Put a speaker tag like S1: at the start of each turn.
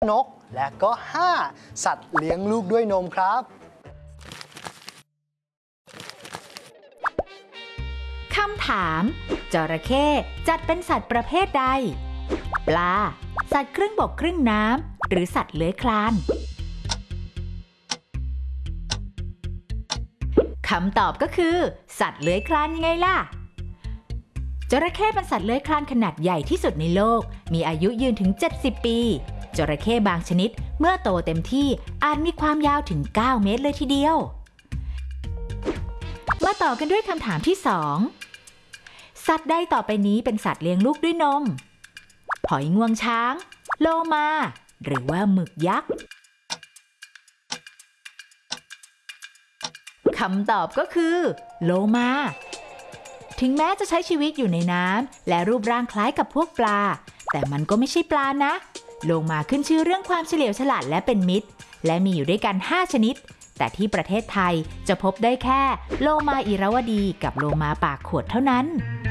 S1: นกและก็ 5. สัตว์เลี้ยงลูกด้วยนมครับ
S2: คำถามจระเข้จัดเป็นสัตว์ประเภทใดปลาสัตว์ครึ่งบกครึ่งน้ำหรือสัตว์เลื้อยคลานคำตอบก็คือสัตว์เลื้อยคลานยังไงล่ะจระเข้เป็นสัตว์เลื้อยคลานขนาดใหญ่ที่สุดในโลกมีอายุยืนถึง70ปีจระเข้บางชนิดเมื่อโตเต็มที่อาจมีความยาวถึง9 เมตรเลยทีเดียวมาต่อกันด้วยคำถามที่2สัตว์ใดต่อไปนี้เป็นสัตว์เลี้ยงลูกด้วยนมหอยงวงช้างโลมาหรือว่าหมึกยักษ์คำตอบก็คือโลมาถึงแม้จะใช้ชีวิตอยู่ในน้ำและรูปร่างคล้ายกับพวกปลาแต่มันก็ไม่ใช่ปลานะโลมาขึ้นชื่อเรื่องความเฉลียวฉลาดและเป็นมิตรและมีอยู่ด้วยกัน5ชนิดแต่ที่ประเทศไทยจะพบได้แค่โลมาอิราวดีกับโลมาปากขวดเท่านั้น